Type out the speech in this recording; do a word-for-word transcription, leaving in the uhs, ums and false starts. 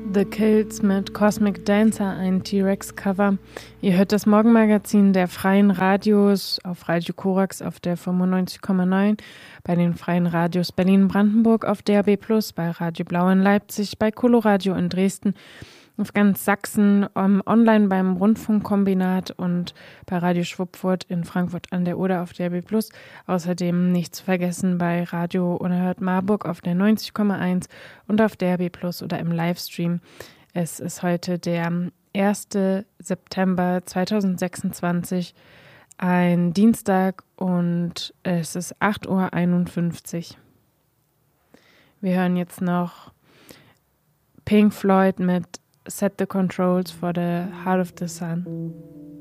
The Kills mit Cosmic Dancer, ein T-Rex-Cover. Ihr hört das Morgenmagazin der Freien Radios auf Radio Korax auf der fünfundneunzig Komma neun, bei den Freien Radios Berlin-Brandenburg auf D A B plus, bei Radio Blau in Leipzig, bei Coloradio in Dresden, auf ganz Sachsen, um, online beim Rundfunkkombinat und bei Radio Schwuppfurt in Frankfurt an der Oder auf D A B plus. Außerdem nicht zu vergessen bei Radio Unerhört Marburg auf der neunzig Komma eins und auf D A B plus oder im Livestream. Es ist heute der erster September zweitausendsechsundzwanzig, ein Dienstag, und es ist acht Uhr einundfünfzig. Wir hören jetzt noch Pink Floyd mit Set the Controls for the Heart of the Sun.